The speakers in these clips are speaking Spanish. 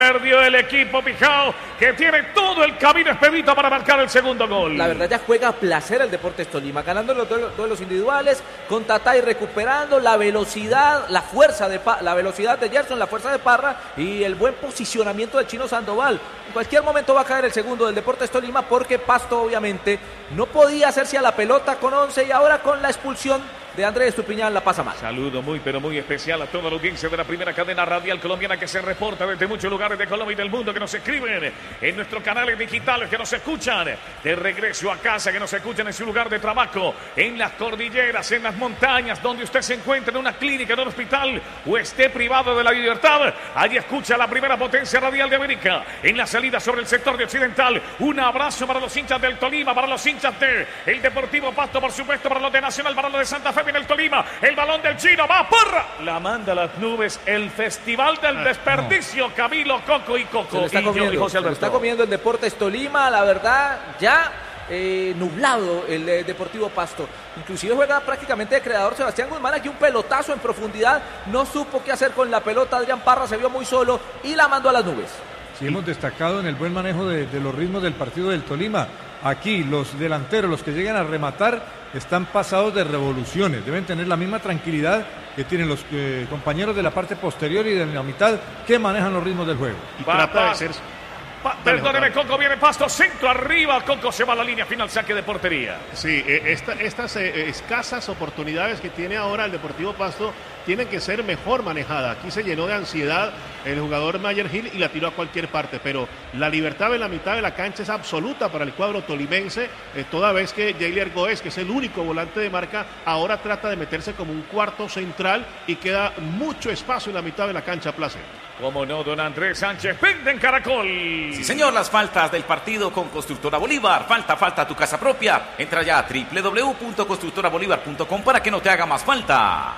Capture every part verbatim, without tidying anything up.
Perdió el equipo Pijao, que tiene todo el camino expedito para marcar el segundo gol. La verdad ya juega a placer el Deportes Tolima, ganando los duelos, duelos individuales, con Tatay recuperando la velocidad, la fuerza de la velocidad de Gerson, la fuerza de Parra y el buen posicionamiento del Chino Sandoval. En cualquier momento va a caer el segundo del Deportes Tolima porque Pasto obviamente no podía hacerse a la pelota con once y ahora con la expulsión de Andrés Estupiñán la pasa mal. Saludo muy pero muy especial a toda la audiencia de la primera cadena radial colombiana que se reporta desde muchos lugares de Colombia y del mundo, que nos escriben en nuestros canales digitales, que nos escuchan de regreso a casa, que nos escuchan en su lugar de trabajo, en las cordilleras, en las montañas, donde usted se encuentre, en una clínica, en un hospital o esté privado de la libertad. Allí escucha la primera potencia radial de América en la salida sobre el sector de Occidental. Un abrazo para los hinchas del Tolima, para los hinchas de el Deportivo Pasto, por supuesto, para los de Nacional, para los de Santa Fe. En el Tolima, el balón del Chino va porra, la manda a las nubes, el festival del ah, desperdicio, no. Camilo, Coco y Coco. Se lo está y comiendo, yo, y José Alberto. Se lo está comiendo el Deportes Tolima, la verdad, ya eh, nublado el eh, Deportivo Pasto. Inclusive juega prácticamente de creador Sebastián Guzmán, aquí un pelotazo en profundidad, no supo qué hacer con la pelota, Adrián Parra se vio muy solo y la mandó a las nubes. Sí, hemos destacado en el buen manejo de, de los ritmos del partido del Tolima. Aquí los delanteros, los que llegan a rematar, están pasados de revoluciones. Deben tener la misma tranquilidad que tienen los eh, compañeros de la parte posterior y de la mitad que manejan los ritmos del juego. Y trata de ser... Pa, perdóneme, Coco, viene Pasto, centro arriba, Coco se va a la línea final, saque de portería. Sí, esta, estas eh, escasas oportunidades que tiene ahora el Deportivo Pasto tienen que ser mejor manejadas. Aquí se llenó de ansiedad el jugador Mayer Gil y la tiró a cualquier parte, pero la libertad en la mitad de la cancha es absoluta para el cuadro tolimense, eh, toda vez que Jailer Goes, que es el único volante de marca, ahora trata de meterse como un cuarto central y queda mucho espacio en la mitad de la cancha, Placer. Cómo no, don Andrés Sánchez, vende en Caracol. Sí, señor, las faltas del partido con Constructora Bolívar. Falta, falta tu casa propia. Entra ya a doble u doble u doble u punto constructora bolívar punto com para que no te haga más falta.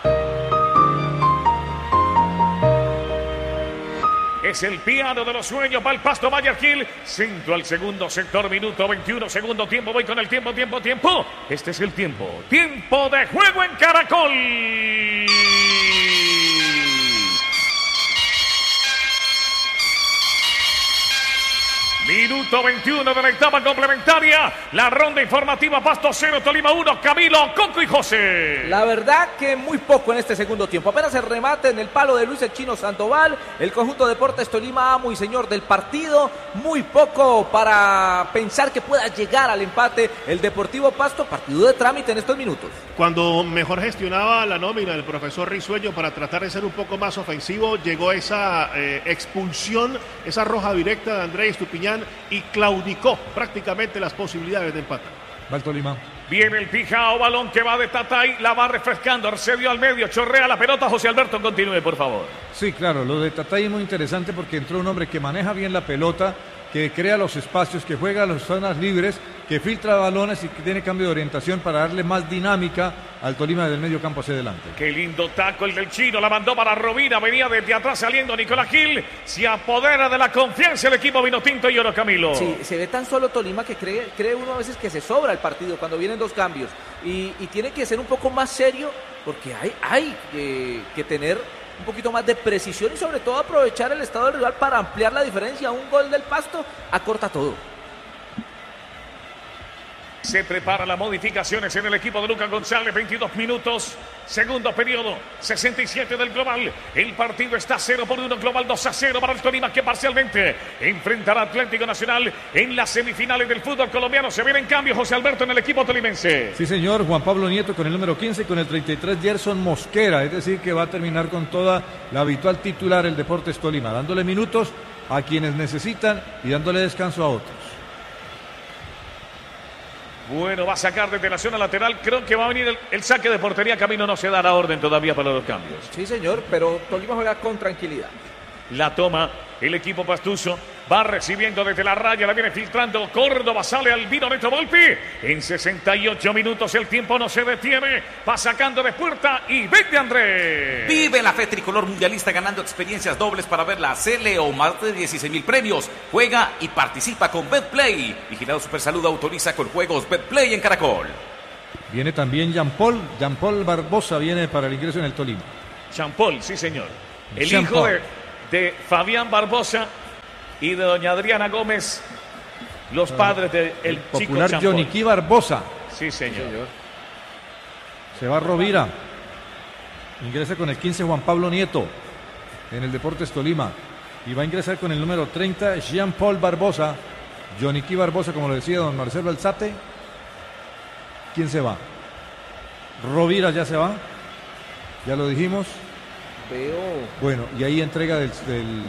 Es el piano de los sueños, va el Pasto Mayer Gil, centro al segundo sector, minuto veintiuno, segundo tiempo, voy con el tiempo, tiempo, tiempo. Este es el tiempo, tiempo de juego en Caracol. Minuto veintiuno de la etapa complementaria. La ronda informativa, Pasto cero, Tolima uno, Camilo, Coco y José. La verdad que muy poco en este segundo tiempo. Apenas el remate en el palo de Luis el Chino Sandoval. El conjunto Deportes Tolima, amo y señor del partido. Muy poco para pensar que pueda llegar al empate el Deportivo Pasto. Partido de trámite en estos minutos. Cuando mejor gestionaba la nómina el profesor Risueño para tratar de ser un poco más ofensivo, llegó esa eh, expulsión, esa roja directa de Andrés Estupiñán y claudicó prácticamente las posibilidades de empate. Va el Tolima. Viene el Pijao, balón que va de Tatay, la va refrescando, Arcedio al medio, chorrea la pelota, José Alberto, continúe por favor. Sí, claro, lo de Tatay es muy interesante porque entró un hombre que maneja bien la pelota, que crea los espacios, que juega a las zonas libres, que filtra balones y que tiene cambio de orientación para darle más dinámica al Tolima del medio campo hacia adelante. Qué lindo taco el del Chino, la mandó para Rovira, venía desde atrás saliendo Nicolás Gil, se apodera de la confianza el equipo Vinotinto y Oro, Camilo. Sí, se ve tan solo Tolima que cree, cree uno a veces que se sobra el partido cuando vienen dos cambios y, y tiene que ser un poco más serio porque hay, hay eh, que tener un poquito más de precisión y sobre todo aprovechar el estado del rival para ampliar la diferencia. Un gol del Pasto acorta todo. Se prepara las modificaciones en el equipo de Lucas González, veintidós minutos, segundo periodo, sesenta y siete del global. El partido está cero por uno, global dos a cero para el Tolima, que parcialmente enfrentará a Atlético Nacional en las semifinales del fútbol colombiano. Se viene en cambio José Alberto en el equipo tolimense. Sí, señor, Juan Pablo Nieto con el número quince y con el treinta y tres Gerson Mosquera, es decir, que va a terminar con toda la habitual titular el Deportes Tolima, dándole minutos a quienes necesitan y dándole descanso a otros. Bueno, va a sacar desde la zona lateral. Creo que va a venir el, el saque de portería. Camino no se da la orden todavía para los cambios. Sí, señor, pero Tolima juega con tranquilidad. La toma el equipo pastuso. Va recibiendo desde la raya, la viene filtrando Córdoba, sale al Vino Neto Volpi. En sesenta y ocho minutos el tiempo no se detiene. Va sacando de puerta y vende Andrés. Vive la fe tricolor mundialista ganando experiencias dobles para ver la Cele o más de dieciséis mil premios. Juega y participa con Betplay. Vigilado Supersalud autoriza con juegos Betplay en Caracol. Viene también Jean Paul. Jean Paul Barbosa viene para el ingreso en el Tolima. Jean Paul, sí señor. El Jean hijo Paul. de, de Fabián Barbosa, y de doña Adriana Gómez, los padres del El chico popular Champol. Yoniquí Barbosa. Sí, señor. Sí, señor. Se va Rovira. Ingresa con el quince Juan Pablo Nieto en el Deportes Tolima. Y va a ingresar con el número treinta Jean-Paul Barbosa. Yoniquí Barbosa, como lo decía don Marcelo Alzate. ¿Quién se va? Rovira ya se va. Ya lo dijimos. Veo. Bueno, y ahí entrega del, del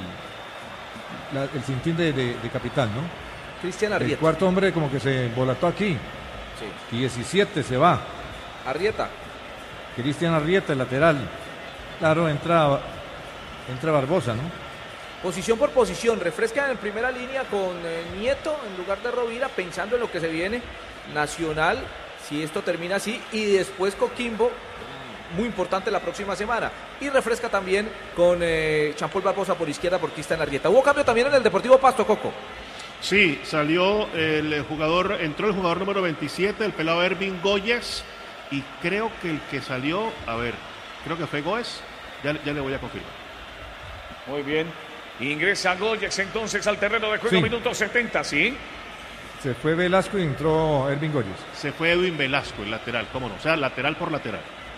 la- el cintín de, de- de capitán, ¿no? Cristian El Arrieta. cuarto hombre como que se volató aquí. Sí. diecisiete se va. Arrieta. Cristian Arrieta, el lateral. Claro, entra, entra Barbosa, ¿no? Posición por posición, refrescan en primera línea con eh, Nieto en lugar de Rovira, pensando en lo que se viene. Nacional, si esto termina así, y después Coquimbo, muy importante la próxima semana. Y refresca también con eh, Champol Barbosa por izquierda por Cristian Arrieta. Hubo cambio también en el Deportivo Pasto, Coco. Sí, salió el jugador, entró el jugador número veintisiete, el pelado Ervin Goyes, y creo que el que salió, a ver, creo que fue Goes, ya, ya le voy a confirmar. Muy bien. Ingresa Goyex entonces al terreno de juego, Sí. minuto setenta, ¿sí? Se fue Velasco y entró Ervin Goyes. Se fue Edwin Velasco, el lateral, cómo no, o sea, lateral por lateral.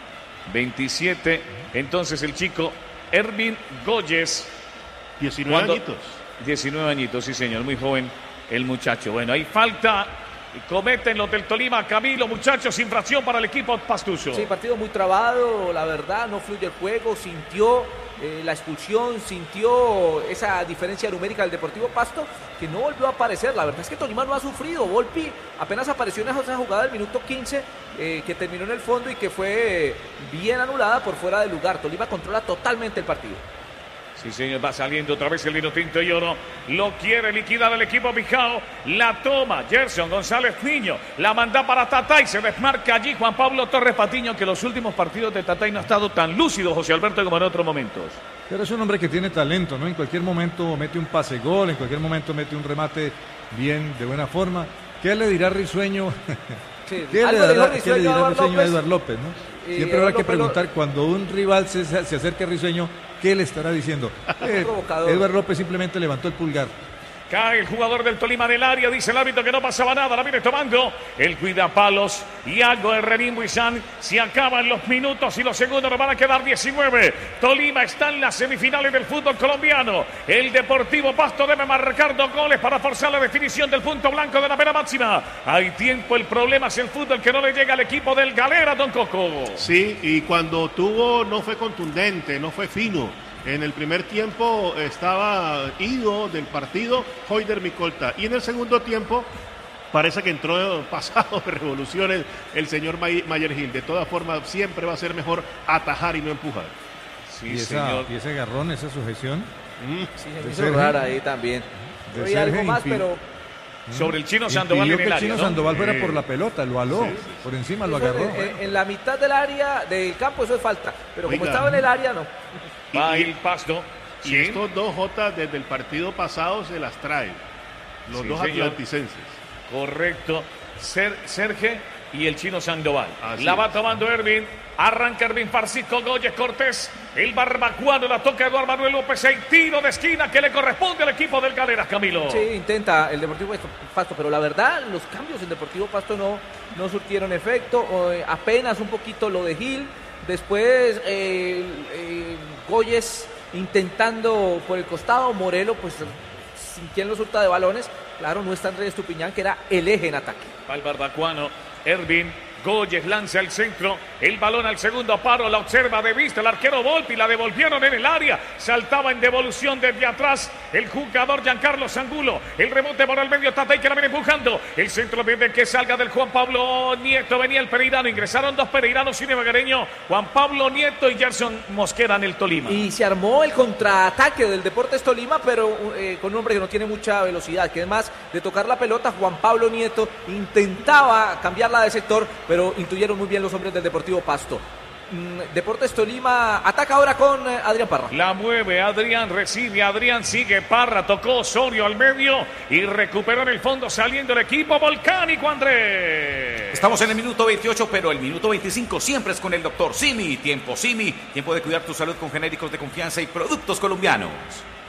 veintisiete, entonces el chico Ervin Goyes, diecinueve ¿Cuándo? añitos. diecinueve añitos, sí señor, muy joven el muchacho. Bueno, hay falta, cometen los del Tolima, Camilo, muchachos, infracción para el equipo pastuso. Sí, partido muy trabado, la verdad, no fluye el juego, sintió eh, la expulsión, sintió esa diferencia numérica del Deportivo Pasto, que no volvió a aparecer. La verdad es que Tolima no ha sufrido. Volpi apenas apareció en esa jugada del minuto quince, eh, que terminó en el fondo y que fue bien anulada por fuera de lugar. Tolima controla totalmente el partido. Sí, señor, va saliendo otra vez el vino tinto y oro. Lo quiere liquidar el equipo Pijao. La toma Gerson González Niño. La manda para Tatay. Se desmarca allí Juan Pablo Torres Patiño, que los últimos partidos de Tatay no ha estado tan lúcido, José Alberto, como en otros momentos. Pero es un hombre que tiene talento, ¿no? En cualquier momento mete un pase gol, en cualquier momento mete un remate bien, de buena forma. ¿Qué le dirá Risueño? Sí, ¿Qué le, algo dijo dará- ¿qué Risueño le dirá a Eduard Risueño a López. Eduard López, ¿no? Y Siempre habrá Eduard que López lo- preguntar cuando un rival se, se acerque a Risueño, ¿qué le estará diciendo? Eh, Provocador. Eduard López simplemente levantó el pulgar. Cae el jugador del Tolima del área, dice el árbitro que no pasaba nada, la viene tomando el cuidapalos y algo de Renín Buizán. Se acaban los minutos y los segundos, nos van a quedar diecinueve. Tolima está en las semifinales del fútbol colombiano. El Deportivo Pasto debe marcar dos goles para forzar la definición del punto blanco de la pena máxima. Hay tiempo, el problema es el fútbol que no le llega al equipo del Galera, Don Coco. Sí, y cuando tuvo no fue contundente, no fue fino. En el primer tiempo estaba ido del partido Hoyder Micolta. Y en el segundo tiempo parece que entró pasado de revoluciones el señor May- Mayer Gil. De todas formas, siempre va a ser mejor atajar y no empujar. Sí, y, esa, señor. y ese agarrón, esa sujeción. Sí, se me De hizo Sergio. rara ahí también. De Había algo Sergio más, impi- pero Sobre el chino Sandoval Impidió en que el el área, chino ¿no? Sandoval fuera Sí. por la pelota, lo aló, por encima lo eso agarró. en, en la mitad del área del campo eso es falta. Pero como Oiga. estaba en el área, no. Va Y- el Pasto. Y Sí. estos dos Jotas desde el partido pasado se las traen. Los Sí, dos señor. atlanticenses. Correcto. Ser, Serge y el chino Sandoval. Así la va es. tomando Ervin. Arranca Ervin Francisco Goyes Cortés. El barbacuano la toca Eduardo Manuel López. El tiro de esquina que le corresponde al equipo del Galeras, Camilo. Sí, intenta el Deportivo Pasto, pero la verdad, los cambios en Deportivo Pasto no, no surtieron efecto. O, eh, apenas un poquito lo de Gil. Después, eh, eh, Goyes intentando por el costado. Morelo, pues, sin quien lo surta de balones. Claro, no está Andrés Estupiñán, que era el eje en ataque. Va el barbacuano. Ervin Goyes lanza al centro. El balón al segundo paro. La observa de vista el arquero Volpi. La devolvieron en el área. Saltaba en devolución desde atrás el jugador Giancarlo Angulo. El rebote por el medio Tatay que la viene empujando. El centro desde que salga del Juan Pablo Nieto. Venía el Pereirano. Ingresaron dos pereiranos y Magareño. Juan Pablo Nieto y Gerson Mosquera en el Tolima. Y se armó el contraataque del Deportes Tolima, pero eh, con un hombre que no tiene mucha velocidad, que es más de tocar la pelota. Juan Pablo Nieto intentaba cambiarla de sector, pero intuyeron muy bien los hombres del Deportivo Pasto. Mm, Deportes Tolima ataca ahora con eh, Adrián Parra. La mueve Adrián, recibe Adrián, sigue Parra, tocó Osorio al medio y recuperó en el fondo saliendo el equipo volcánico, Andrés. Estamos en el minuto veintiocho, pero el minuto veinticinco siempre es con el doctor Simi. Tiempo Simi, tiempo de cuidar tu salud con genéricos de confianza y productos colombianos.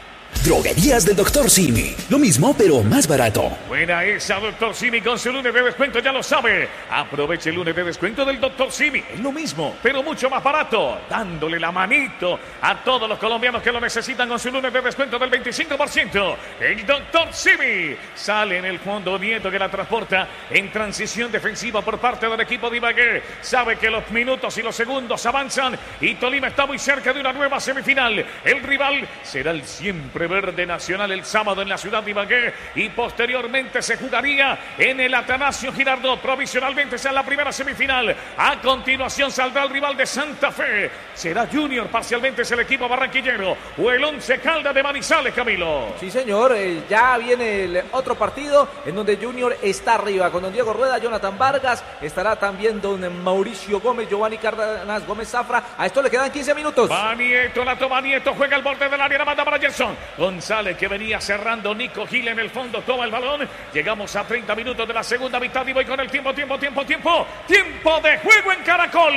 Droguerías del doctor Simi. Lo mismo, pero más barato. Buena esa, doctor Simi, con su lunes de descuento, ya lo sabe. Aproveche el lunes de descuento del doctor Simi. Es lo mismo, pero mucho más barato. Dándole la manito a todos los colombianos que lo necesitan con su lunes de descuento del veinticinco por ciento. El doctor Simi sale en el fondo Nieto, que la transporta en transición defensiva por parte del equipo de Ibagué. Sabe que los minutos y los segundos avanzan y Tolima está muy cerca de una nueva semifinal. El rival será el siempre verde Nacional el sábado en la ciudad de Ibagué y posteriormente se jugaría en el Atanasio Girardot. Provisionalmente será la primera semifinal. A continuación saldrá el rival de Santa Fe. Será Junior, parcialmente es el equipo barranquillero o el Once Caldas de Manizales, Camilo. Sí, señor, eh, ya viene el otro partido en donde Junior está arriba con don Diego Rueda, Jonathan Vargas, estará también don Mauricio Gómez, Giovanni Cárdenas, Gómez Zafra. A esto le quedan quince minutos. Va Nieto, la toma Nieto, juega al borde del área, la manda para Gerson González, que venía cerrando. Nico Gil en el fondo toma el balón. Llegamos a treinta minutos de la segunda mitad y voy con el tiempo, tiempo, tiempo, tiempo. Tiempo de juego en Caracol.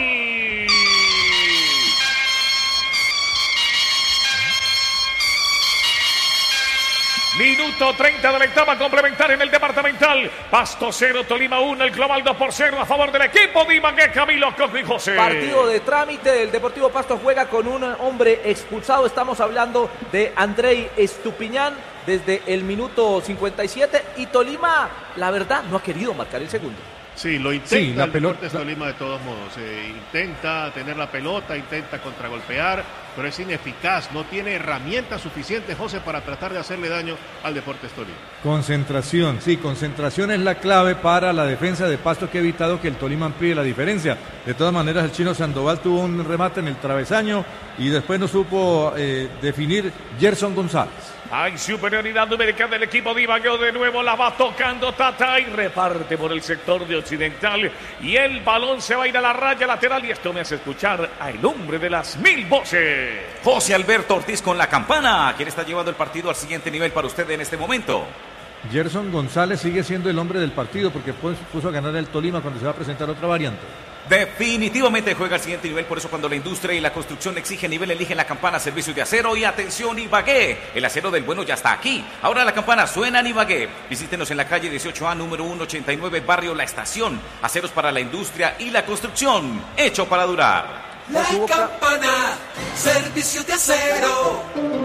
Minuto treinta de la etapa complementaria en el departamental. Pasto cero, Tolima uno, el global dos por cero a favor del equipo de Ibagué, Camilo, Coco y José. Partido de trámite, el Deportivo Pasto juega con un hombre expulsado. Estamos hablando de Andrei Estupiñán desde el minuto cincuenta y siete y Tolima, la verdad, no ha querido marcar el segundo. Sí, lo intenta sí, la el pelota, Deportes Tolima de todos modos. Eh, intenta tener la pelota, intenta contragolpear, pero es ineficaz. No tiene herramientas suficientes, José, para tratar de hacerle daño al Deportes Tolima. Concentración, sí, concentración es la clave para la defensa de Pasto, que ha evitado que el Tolima amplíe la diferencia. De todas maneras, el chino Sandoval tuvo un remate en el travesaño y después no supo eh, definir Gerson González. Hay superioridad numérica del equipo de Ibagué. De nuevo la va tocando Tata y reparte por el sector de Occidental. Y el balón se va a ir a la raya lateral. Y esto me hace escuchar al hombre de las mil voces. José Alberto Ortiz con la campana. ¿Quién está llevando el partido al siguiente nivel para usted en este momento? Gerson González sigue siendo el hombre del partido porque puso a ganar el Tolima cuando se va a presentar otra variante. Definitivamente juega al siguiente nivel, por eso cuando la industria y la construcción exigen nivel, eligen la campana servicios de acero. Y atención, Ibagué, el acero del bueno ya está aquí. Ahora la campana suena en Ibagué. Visítenos en la calle dieciocho A, número ciento ochenta y nueve, barrio La Estación. Aceros para la industria y la construcción, hecho para durar. La campana, servicios de acero.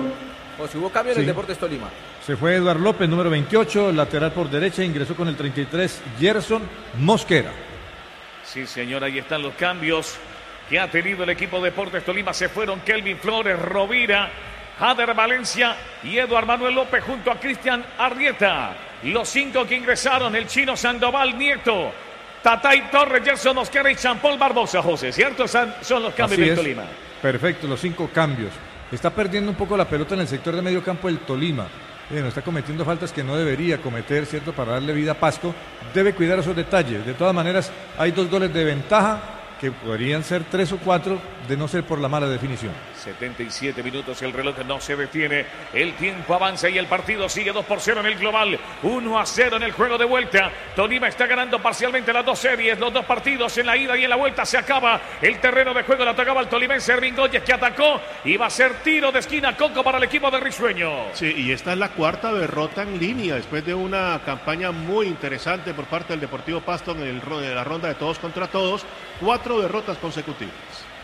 O si hubo cambio en Sí. el Deportes Tolima. Se fue Eduardo López, número veintiocho, lateral por derecha, ingresó con el treinta y tres Gerson Mosquera. Sí, señor, ahí están los cambios que ha tenido el equipo de Deportes Tolima. Se fueron Kelvin Flores, Rovira, Jader Valencia y Eduardo Manuel López junto a Cristian Arrieta. Los cinco que ingresaron, el chino Sandoval, Nieto, Tatay Torres, Gerson Mosquera y Champol Barbosa, José, ¿cierto? Son los cambios Así del es. Tolima. Perfecto, los cinco cambios. Está perdiendo un poco la pelota en el sector de medio campo del Tolima. Bueno, está cometiendo faltas que no debería cometer, ¿cierto? Para darle vida a Pasto. Debe cuidar esos detalles. De todas maneras, hay dos goles de ventaja que podrían ser tres o cuatro de no ser por la mala definición. setenta y siete minutos, el reloj no se detiene, el tiempo avanza y el partido sigue dos por cero en el global, uno a cero en el juego de vuelta. Tolima está ganando parcialmente las dos series, los dos partidos en la ida y en la vuelta. Se acaba el terreno de juego, la tocaba el tolimense Ervin Goyes, que atacó y va a ser tiro de esquina Coco para el equipo de Risueño. Sí, y esta es la cuarta derrota en línea después de una campaña muy interesante por parte del Deportivo Pasto en el, en la ronda de todos contra todos. Cuatro derrotas consecutivas.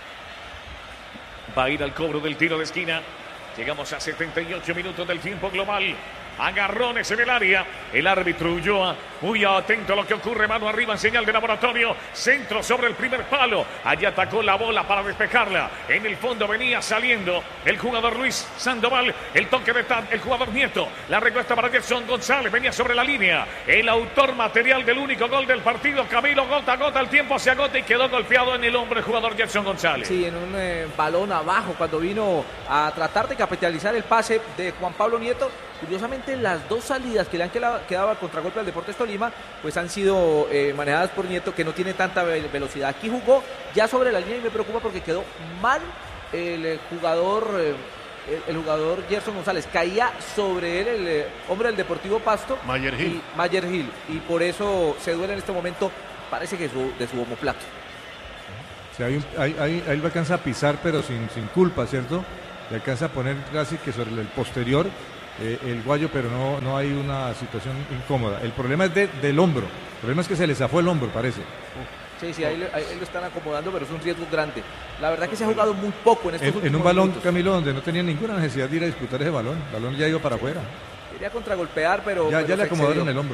Va a ir al cobro del tiro de esquina. Llegamos a setenta y ocho minutos del tiempo global. Agarrones en el área. El árbitro Ulloa, muy atento a lo que ocurre. Mano arriba en señal de laboratorio. Centro sobre el primer palo. Allí atacó la bola para despejarla. En el fondo venía saliendo el jugador Luis Sandoval. El toque de Tad, el jugador Nieto. La recuesta para Gerson González. Venía sobre la línea. El autor material del único gol del partido, Camilo, gota a gota. El tiempo se agota y quedó golpeado en el hombro el jugador Gerson González. Sí, en un eh, balón abajo cuando vino a tratar de capitalizar el pase de Juan Pablo Nieto. Curiosamente, las dos salidas que le han quedado a contragolpe al Deportes Tolima, pues han sido eh, manejadas por Nieto, que no tiene tanta ve velocidad. Aquí jugó ya sobre la línea y me preocupa porque quedó mal el, el jugador, eh, el, el jugador Gerson González. Caía sobre él el eh, hombre del Deportivo Pasto, Mayer Gil. y, Mayer Gil, y por eso se duele en este momento, parece que su, de su omoplato. O sea, hay un, hay, hay, ahí lo alcanza a pisar, pero sin, sin culpa, ¿cierto? Le alcanza a poner casi que sobre el posterior. eh, el Guayo, pero no, no hay una situación incómoda. El problema es de, del hombro. El problema es que se le zafó el hombro, parece. Sí, sí, ahí, le- ahí lo están acomodando, pero es un riesgo grande. La verdad que se ha jugado muy poco en estos En, en últimos un balón, minutos. Camilo, donde no tenía ninguna necesidad de ir a disputar ese balón. El balón ya iba para afuera. Quería contragolpear, pero... Ya, pero ya le se acomodaron excedió. el hombro.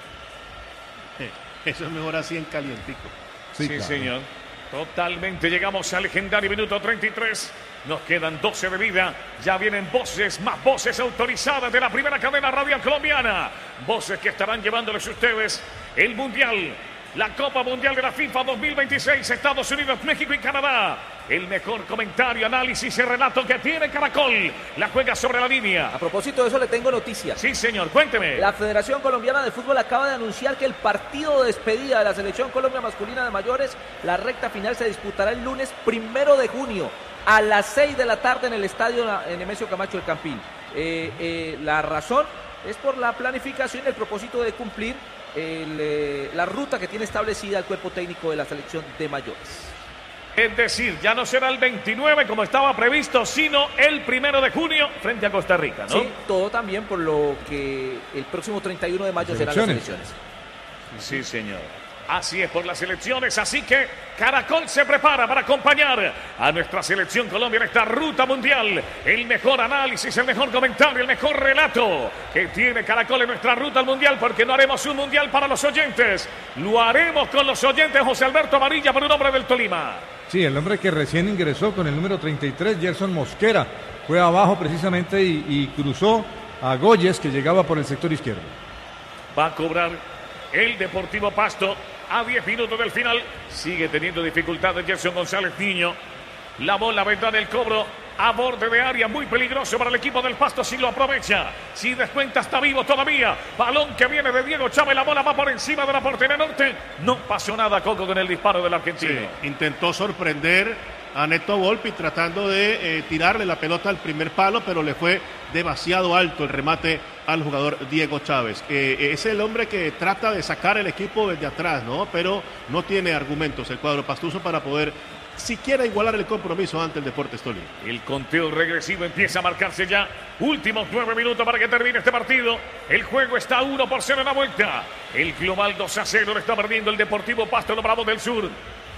Eso es mejor así en calientico. Sí, claro. señor. Totalmente. Llegamos al legendario minuto treinta y tres. Nos quedan doce de vida. Ya vienen voces, más voces autorizadas de la primera cadena radial colombiana. Voces que estarán llevándoles a ustedes el Mundial. La Copa Mundial de la FIFA dos mil veintiséis, Estados Unidos, México y Canadá. El mejor comentario, análisis y relato que tiene Caracol. La juega sobre la línea. A propósito de eso, le tengo noticias. Sí, señor, cuénteme. La Federación Colombiana de Fútbol acaba de anunciar que el partido de despedida de la Selección Colombia Masculina de Mayores, la recta final, se disputará el lunes primero de junio a las seis de la tarde en el estadio Nemesio Camacho del Campín. Eh, eh, la razón es por la planificación y el propósito de cumplir el, eh, la ruta que tiene establecida el cuerpo técnico de la Selección de Mayores. Es decir, ya no será el veintinueve como estaba previsto, sino el primero de junio frente a Costa Rica, ¿no? Sí, todo también por lo que el próximo treinta y uno de mayo serán las Selecciones. elecciones. Sí, señor. Así es por las elecciones, así que Caracol se prepara para acompañar a nuestra selección Colombia en esta ruta mundial. El mejor análisis, el mejor comentario, el mejor relato que tiene Caracol en nuestra ruta al mundial, porque no haremos un mundial para los oyentes, lo haremos con los oyentes. José Alberto Amarilla, por un hombre del Tolima. Sí, el hombre que recién ingresó con el número treinta y tres, Gerson Mosquera, fue abajo precisamente y, y cruzó a Goyes, que llegaba por el sector izquierdo. Va a cobrar el Deportivo Pasto a diez minutos del final. Sigue teniendo dificultades Gerson González Niño. La bola vendrá del cobro a borde de área, muy peligroso para el equipo del Pasto si lo aprovecha. Si descuenta, está vivo todavía. Balón que viene de Diego Chávez, la bola va por encima de la portería norte. No pasó nada, Coco, con el disparo del argentino. Sí, intentó sorprender a Neto Volpi tratando de eh, tirarle la pelota al primer palo, pero le fue demasiado alto el remate al jugador Diego Chávez. Eh, es el hombre que trata de sacar el equipo desde atrás, ¿no? Pero no tiene argumentos el cuadro pastuso para poder siquiera igualar el compromiso ante el Deportes Tolima. El conteo regresivo empieza a marcarse ya. Últimos nueve minutos para que termine este partido. El juego está uno por cero en la vuelta. El global dos a cero lo está perdiendo el Deportivo Pasto, los Bravos del Sur,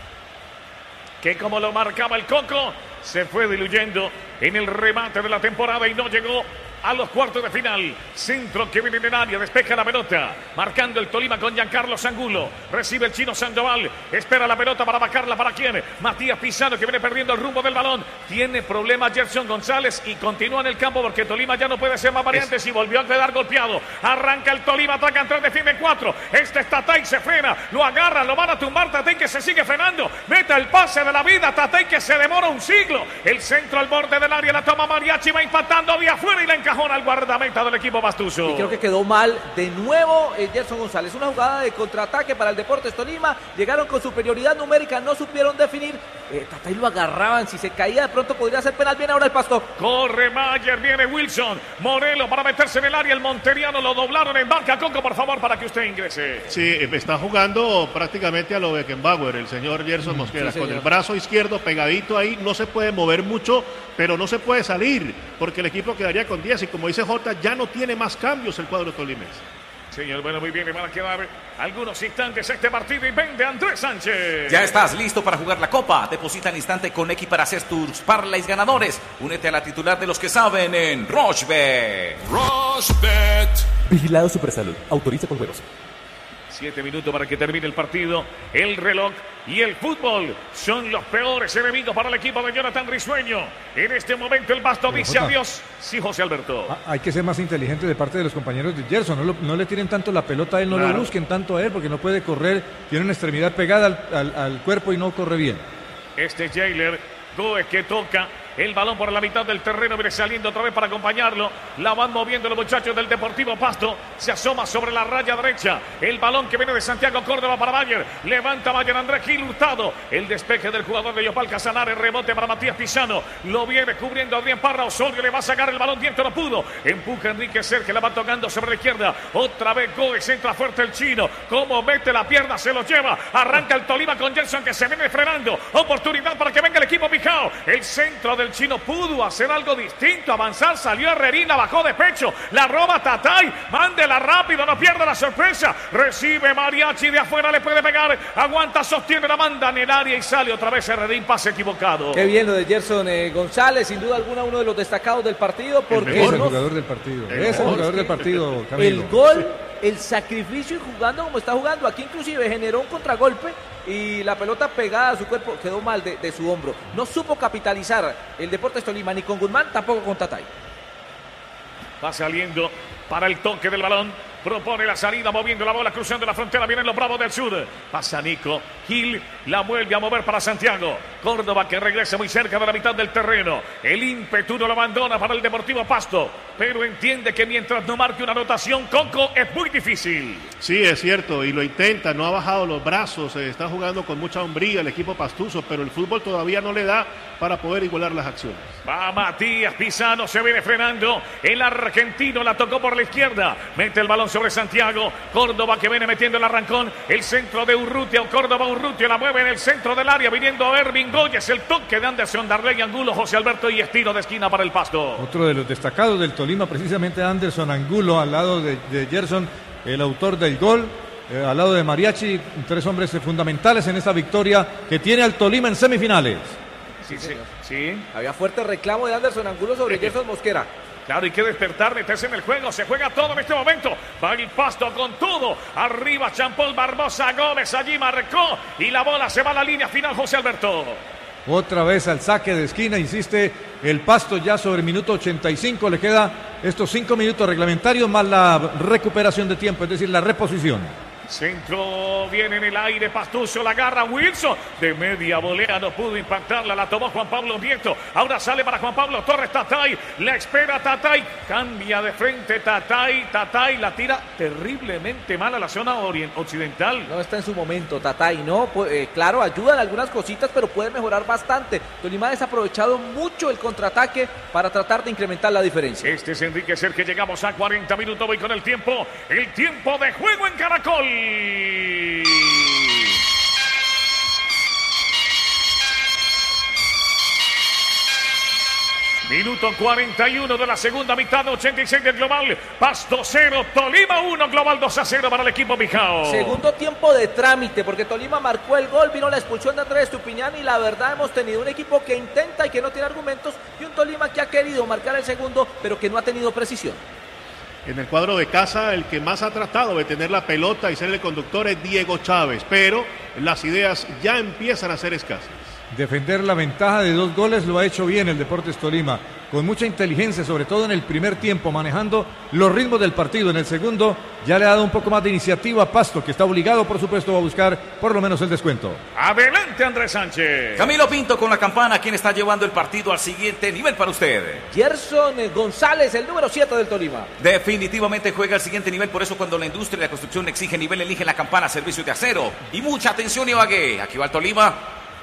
que como lo marcaba el Coco, se fue diluyendo en el remate de la temporada y no llegó a los cuartos de final. Centro que viene en el área, despeja la pelota, marcando el Tolima con Giancarlo Angulo. Recibe el chino Sandoval, espera la pelota para bajarla. ¿Para quién? Matías Pizano, que viene perdiendo el rumbo del balón. Tiene problemas Gerson González y continúa en el campo porque Tolima ya no puede ser más variantes y volvió a quedar golpeado. Arranca el Tolima, atacan tres, defiende cuatro. Este es Tatay, se frena, lo agarran, lo van a tumbar. Tatay que se sigue frenando, mete el pase de la vida. Tatay que se demora un siglo. El centro al borde del área, la toma Mariachi, va impactando de afuera y la encajona al guardameta del equipo pastuso. Y creo que quedó mal de nuevo eh, Gerson González. Una jugada de contraataque para el Deportes Tolima. Llegaron con superioridad numérica, no supieron definir. Eh, Tatay lo agarraban, si se caía de pronto podría ser penal. Viene ahora el Pasto. Corre Mayer, viene Wilson. Morelos para meterse en el área. El monteriano lo doblaron en banca. Coco, por favor, para que usted ingrese. Sí, está jugando prácticamente a lo Beckenbauer, el señor Gerson Mosquera, sí, con señor. el brazo izquierdo pegadito ahí, no se puede mover mucho, pero no se puede salir, porque el equipo quedaría con diez, y como dice Jota, ya no tiene más cambios el cuadro tolimense. Señor, bueno, muy bien, le van a quedar algunos instantes a este partido y vende Andrés Sánchez. Ya estás listo para jugar la Copa. Deposita al instante con X para hacer tus parlays ganadores. Únete a la titular de los que saben en Rochebet. Rochebet. Vigilado Supersalud. Autoriza con juegos. Siete minutos para que termine el partido. El reloj y el fútbol son los peores enemigos para el equipo de Jonathan Risueño. En este momento el Pasto dice Jota. adiós. Sí, José Alberto. Ah, hay que ser más inteligente de parte de los compañeros de Gerson. No, lo- no le tiren tanto la pelota a él, no Claro. lo busquen tanto a él, porque no puede correr. Tiene una extremidad pegada al, al- al cuerpo y no corre bien. Este es Jailer Goes que toca el balón por la mitad del terreno, viene saliendo otra vez para acompañarlo. La van moviendo los muchachos del Deportivo Pasto. Se asoma sobre la raya derecha. El balón que viene de Santiago Córdoba para Bayer. Levanta Bayer Andrés Gil Hurtado. El despeje del jugador de Yopal Casanare. Rebote para Matías Pizano. Lo viene cubriendo Adrián Parra. Osorio le va a sacar el balón. Dientro no pudo. Empuja Enrique Sergio. La va tocando sobre la izquierda. Otra vez Goes. Entra fuerte el chino. Como mete la pierna, se lo lleva. Arranca el Tolima con Gerson que se viene frenando. Oportunidad para que venga el equipo Pijao. El centro de del Chino pudo hacer algo distinto, avanzar, salió Herrerina, bajó de pecho, la roba Tatay, mándela rápido, no pierda la sorpresa, recibe Mariachi de afuera, le puede pegar, aguanta, sostiene, la manda en el área y sale otra vez Herrerín, pase equivocado. Qué bien lo de Gerson eh, González, sin duda alguna uno de los destacados del partido, porque es el no, jugador del partido, El es el mejor, jugador sí. del partido, Camilo. el gol, el sacrificio y jugando como está jugando, aquí inclusive generó un contragolpe y la pelota pegada a su cuerpo quedó mal de, de su hombro. No supo capitalizar el Deportes Tolima ni con Guzmán, tampoco con Tatay. Va saliendo para el toque del balón. Propone la salida, moviendo la bola, cruzando la frontera. Vienen los Bravos del Sur. Pasa Nico. Gil la vuelve a mover para Santiago. Córdoba que regresa muy cerca de la mitad del terreno. El ímpetu no lo abandona para el Deportivo Pasto. Pero entiende que mientras no marque una anotación, Coco, es muy difícil. Sí, es cierto, y lo intenta, no ha bajado los brazos, eh, está jugando con mucha hombría el equipo pastuso, pero el fútbol todavía no le da para poder igualar las acciones. Va Matías Pisano, se viene frenando. El argentino la tocó por la izquierda. Mete el balón sobre Santiago. Córdoba que viene metiendo el arrancón. El centro de Urrutia. Córdoba Urrutia la mueve en el centro del área. Viniendo a Ervin Goyes. El toque de Anderson Darley Angulo. José Alberto y estiro de esquina para el Pasto. Otro de los destacados del Tolima, precisamente Anderson Angulo, al lado de, de Gerson, el autor del gol. Eh, al lado de Mariachi, tres hombres fundamentales en esta victoria que tiene al Tolima en semifinales. Sí, sí, sí. Había fuerte reclamo de Anderson Angulo sobre Gerson Mosquera. Claro, hay que despertar, meterse en el juego. Se juega todo en este momento. Va el Pasto con todo. Arriba Champol Barbosa Gómez. Allí marcó. Y la bola se va a la línea final, José Alberto. Otra vez al saque de esquina, insiste el Pasto ya sobre el minuto ochenta y cinco. Le queda estos cinco minutos reglamentarios más la recuperación de tiempo, es decir, la reposición. Centro viene en el aire, Pastuso la agarra Wilson, de media volea no pudo impactarla, la tomó Juan Pablo Nieto, ahora sale para Juan Pablo Torres, Tatay, la espera Tatay, cambia de frente Tatay, Tatay la tira terriblemente mal a la zona orient occidental. No está en su momento Tatay, ¿no? Pues, eh, claro, ayudan algunas cositas, pero puede mejorar bastante. Tolima ha desaprovechado mucho el contraataque para tratar de incrementar la diferencia. Este es Enrique Sergio, llegamos a cuarenta minutos, voy con el tiempo, el tiempo de juego en Caracol. Minuto cuarenta y uno de la segunda mitad, ochenta y seis del global. Pasto cero, Tolima uno, global dos a cero para el equipo Mijao. Segundo tiempo de trámite, porque Tolima marcó el gol, vino la expulsión de Andrés Estupiñán y la verdad hemos tenido un equipo que intenta y que no tiene argumentos y un Tolima que ha querido marcar el segundo, pero que no ha tenido precisión. En el cuadro de casa, el que más ha tratado de tener la pelota y ser el conductor es Diego Chávez, pero las ideas ya empiezan a ser escasas. Defender la ventaja de dos goles lo ha hecho bien el Deportes Tolima, con mucha inteligencia, sobre todo en el primer tiempo, manejando los ritmos del partido. En el segundo ya le ha dado un poco más de iniciativa a Pasto, que está obligado, por supuesto, a buscar por lo menos el descuento. Adelante, Andrés Sánchez. Camilo Pinto con la campana, quien está llevando el partido al siguiente nivel para usted. Gerson González, el número siete del Tolima. Definitivamente juega al siguiente nivel, por eso cuando la industria y la construcción exige nivel, elige la campana, servicio de acero. Y mucha atención, Ibagué. Aquí va el Tolima.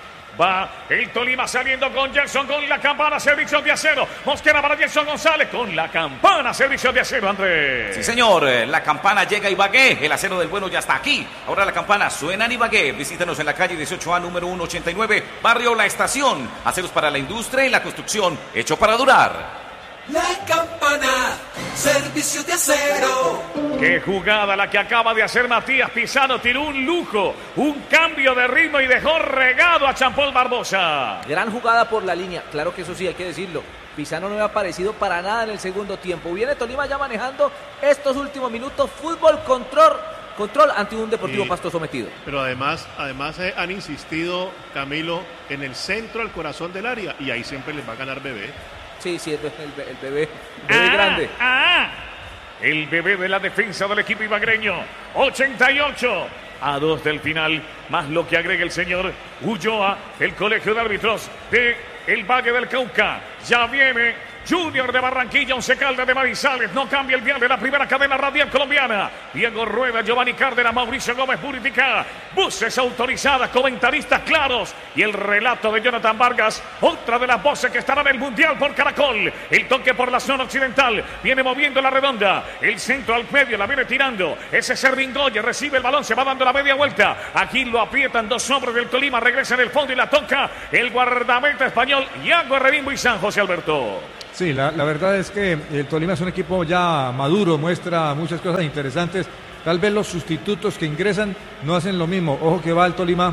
Va el Tolima saliendo con Gerson con la campana, servicio de acero. Mosquera para Gerson González con la campana, servicio de acero, Andrés. Sí, señor, la campana llega a Ibagué. El acero del bueno ya está aquí. Ahora la campana suena en Ibagué. Visítenos en la calle dieciocho A, número ciento ochenta y nueve, barrio La Estación. Aceros para la industria y la construcción, hecho para durar. La campana, servicio de acero. Qué jugada la que acaba de hacer Matías Pisano. Tiró un lujo, un cambio de ritmo y dejó regado a Champol Barbosa. Gran jugada por la línea, claro que eso sí, hay que decirlo. Pisano no había aparecido para nada en el segundo tiempo. Viene Tolima ya manejando estos últimos minutos. Fútbol, control, control ante un Deportivo Sí, Pasto sometido. Pero además, además eh, han insistido, Camilo, en el centro, al corazón del área, y ahí siempre les va a ganar Bebé. Sí, sí, el, el, el bebé, bebé Ah, grande. ah. El bebé de la defensa del equipo ibagreño. ochenta y ocho a dos del final. Más lo que agrega el señor Ulloa, el colegio de árbitros de el Valle del Cauca. Ya viene Junior de Barranquilla, Once Caldas de Manizales. No cambia el dial de la primera cadena radial colombiana. Diego Rueda, Giovanni Cárdenas, Mauricio Gómez Purifica. Voces autorizadas, comentaristas claros. Y el relato de Jonathan Vargas, otra de las voces que estará en el Mundial por Caracol. El toque por la zona occidental. Viene moviendo la redonda. El centro al medio, la viene tirando. Ese Servingoye recibe el balón, se va dando la media vuelta. Aquí lo aprietan dos hombres del Tolima. Regresa en el fondo y la toca el guardameta español Iago Herrerín y San José Alberto. Sí, la, la verdad es que el Tolima es un equipo ya maduro, muestra muchas cosas interesantes. Tal vez los sustitutos que ingresan no hacen lo mismo. Ojo que va el Tolima.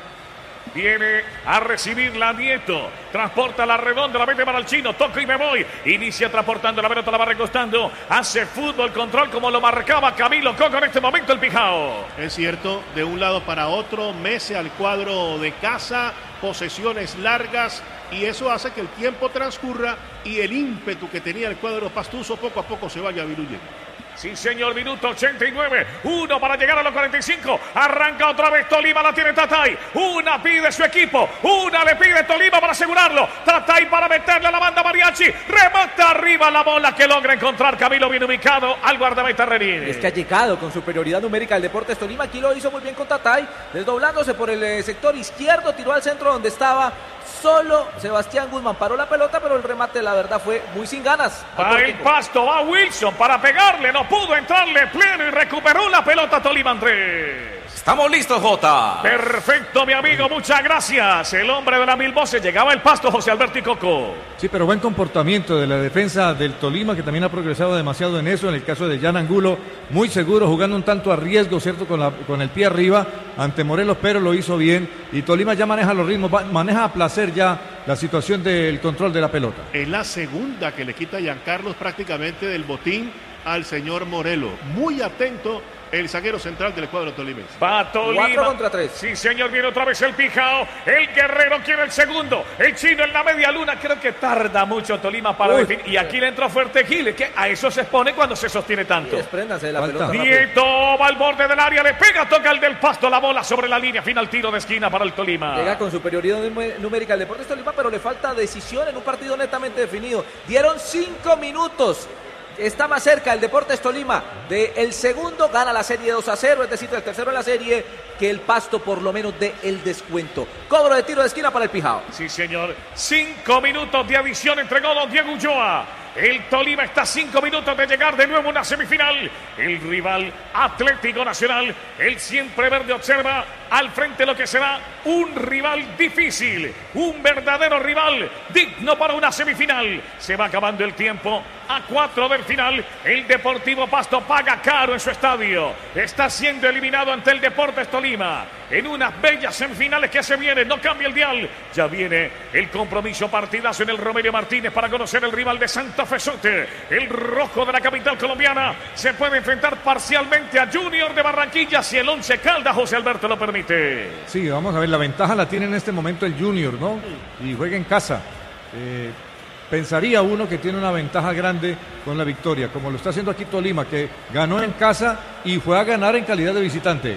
Viene a recibirla Nieto. Transporta la redonda, la mete para el chino. Toco y me voy. Inicia transportando la pelota, la va recostando. Hace fútbol, control como lo marcaba Camilo Coco en este momento el Pijao. Es cierto, de un lado para otro, mece al cuadro de casa, posesiones largas. Y eso hace que el tiempo transcurra y el ímpetu que tenía el cuadro pastuso poco a poco se vaya diluyendo. Sí, señor, minuto ochenta y nueve. Uno para llegar a los cuarenta y cinco. Arranca otra vez Tolima, la tiene Tatay. Una pide su equipo. Una le pide Tolima para asegurarlo. Tatay para meterle a la banda Mariachi. Remata arriba la bola que logra encontrar Camilo, bien ubicado al guardameta Herrerín. Es que ha llegado con superioridad numérica el Deportes Tolima. Aquí lo hizo muy bien con Tatay. Desdoblándose por el eh, sector izquierdo. Tiró al centro donde estaba solo Sebastián Guzmán. Paró la pelota, pero el remate la verdad fue muy sin ganas. Va el Pasto, va Wilson para pegarle. No pudo entrarle pleno y recuperó la pelota Tolima Andrés. Estamos listos, Jota. Perfecto, mi amigo, muchas gracias. El hombre de las mil voces, llegaba el Pasto, José Alberto y Coco. Sí, pero buen comportamiento de la defensa del Tolima, que también ha progresado demasiado en eso. En el caso de Jan Angulo, muy seguro, jugando un tanto a riesgo, ¿cierto? Con, la, con el pie arriba ante Morelos, pero lo hizo bien. Y Tolima ya maneja los ritmos, maneja a placer ya la situación del control de la pelota. Es la segunda que le quita Giancarlos prácticamente del botín al señor Morelo. Muy atento el zaguero central del cuadro tolimense. Va Tolima. cuatro contra tres. Sí, señor, viene otra vez el Pijao. El Guerrero quiere el segundo. El chino en la media luna. Creo que tarda mucho Tolima para Uy. definir. Y aquí le entró fuerte Giles, que a eso se expone cuando se sostiene tanto. Despréndanse de la Falta. pelota. Nieto va al borde del área, le pega, toca el del Pasto, la bola sobre la línea, final tiro de esquina para el Tolima. Llega con superioridad numérica el Deportes Tolima, pero le falta decisión en un partido netamente definido. Dieron cinco minutos. Está más cerca el Deportes Tolima del segundo, gana la serie dos a cero, es decir, el tercero en la serie, que el Pasto por lo menos dé el descuento. Cobro de tiro de esquina para el Pijao. Sí, señor. Cinco minutos de adición entregó don Diego Ulloa. El Tolima está a cinco minutos de llegar de nuevo a una semifinal. El rival Atlético Nacional, el siempre verde, observa al frente lo que será un rival difícil, un verdadero rival digno para una semifinal. Se va acabando el tiempo. A cuatro del final, el Deportivo Pasto paga caro en su estadio. Está siendo eliminado ante el Deportes Tolima en unas bellas semifinales que se vienen. No cambia el dial. Ya viene el compromiso, partidazo en el Romelio Martínez para conocer el rival de Santa Fe Sote. El rojo de la capital colombiana se puede enfrentar parcialmente a Junior de Barranquilla si el Once Caldas, José Alberto, lo permite. Sí, vamos a ver, la ventaja la tiene en este momento el Junior, ¿no? Y juega en casa. Eh, pensaría uno que tiene una ventaja grande con la victoria, como lo está haciendo aquí Tolima, que ganó en casa y fue a ganar en calidad de visitante.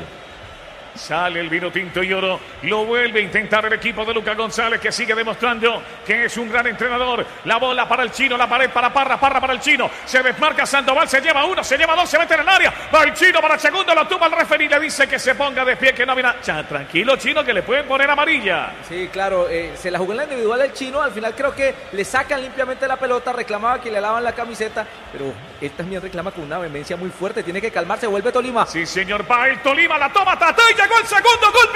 Sale el vino tinto y oro, lo vuelve a intentar el equipo de Lucas González, que sigue demostrando que es un gran entrenador. La bola para el chino, la pared para Parra, Parra para el chino, se desmarca Sandoval, se lleva uno, se lleva dos, se mete en el área, va el chino para el segundo, lo tumba el referee, le dice que se ponga de pie, que no viene. Ya, tranquilo, chino, que le pueden poner amarilla. Sí, claro, eh, se la jugó en la individual el chino, al final creo que le sacan limpiamente la pelota, reclamaba que le lavan la camiseta, pero él también reclama con una vehemencia muy fuerte, tiene que calmarse, vuelve Tolima. Sí, señor, va el Tolima, la toma Tatay, llegó el segundo gol,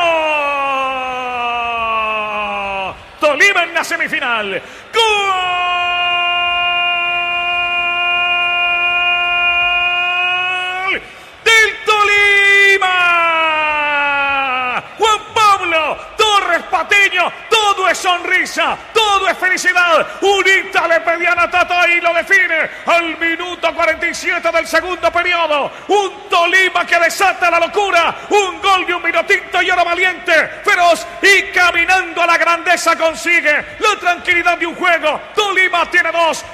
Pijao. Tolima en la semifinal. ¡Gol del Tolima! Juan Pablo Torres Patiño, todo es sonrisa, todo es felicidad. Unita le pedían a Tatay y lo define al minuto cuarenta y siete del segundo periodo. Un Tolima que desata la locura, un gol de un vinotinto y oro valiente, feroz y caminando a la grandeza consigue la tranquilidad de un juego. Tolima tiene dos,